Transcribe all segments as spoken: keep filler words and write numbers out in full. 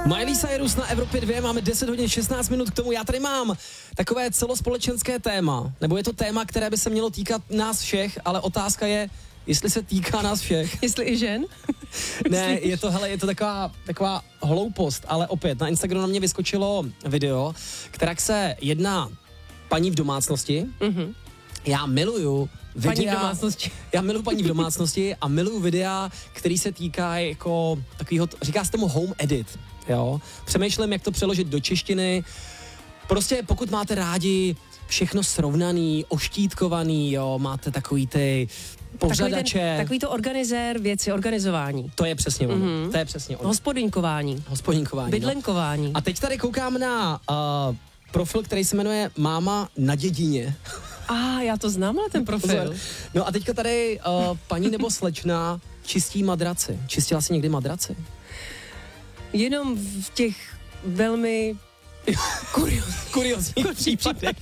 Miley Cyrus na Evropě dva, máme deset hodin šestnáct minut k tomu. Já tady mám takové celospolečenské téma, nebo je to téma, které by se mělo týkat nás všech, ale otázka je, jestli se týká nás všech. Jestli i žen? Ne, je to, hele, je to taková, taková hloupost, ale opět na Instagramu na mě vyskočilo video, která se jedná paní v domácnosti. Mm-hmm. Já miluju videa, paní v domácnosti. Já miluju paní v domácnosti a miluju videa, který se týká jako takovýho, říká se tomu home edit, jo. Přemýšlím, jak to přeložit do češtiny. Prostě pokud máte rádi všechno srovnaný, oštítkovaný, jo, máte takový ty pořadače. Takový, ten, takový to organizér věci, organizování. To je přesně ono. Mm-hmm. To je přesně ono. Hospodinkování. Hospodinkování. Bydlenkování. No. A teď tady koukám na uh, profil, který se jmenuje Máma na dědině. A ah, já to znám, ale ten profil. No a teďka tady uh, paní nebo slečna čistí madraci. Čistila jsi někdy madraci? Jenom v těch velmi kuriozních kuriozních případech.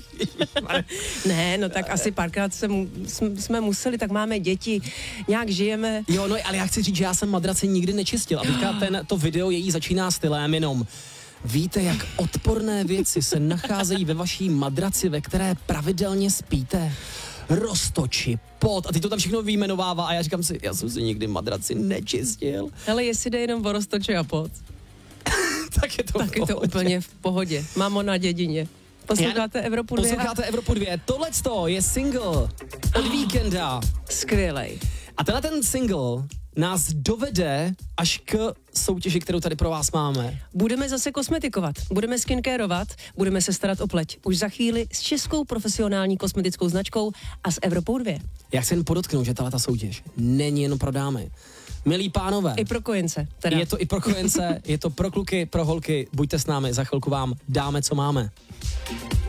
Ne, no tak asi párkrát se mu, jsme museli, tak máme děti, nějak žijeme. Jo, no ale já chci říct, že já jsem madraci nikdy nečistil. A teďka ten, to video její začíná stylem jenom: víte, jak odporné věci se nacházejí ve vaší madraci, ve které pravidelně spíte? Roztoči, pot, a teď to tam všechno vyjmenovává a já říkám si, já jsem si nikdy madraci nečistil. Hele, jestli jde jenom o roztoči a pot, tak je to, tak je to úplně v pohodě. Mámo na dědině. Posloucháte Evropu dva? Posloucháte Evropu dva. Tohleto je single od Weekenda. Skvělej. A tenhle ten single nás dovede až k soutěži, kterou tady pro vás máme. Budeme zase kosmetikovat, budeme skincareovat, budeme se starat o pleť. Už za chvíli s českou profesionální kosmetickou značkou a s Evropou dva. Já chci jen podotknout, že tato soutěž není jen pro dámy. Milí pánové. I pro kojence. Teda. Je to i pro kojence, je to pro kluky, pro holky. Buďte s námi, za chvilku vám dáme, co máme.